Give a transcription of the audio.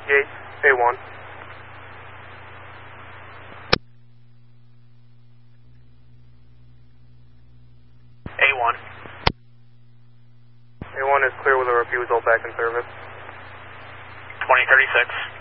Gate, A1. A1. A1 is clear with a refusal back in service. 2036.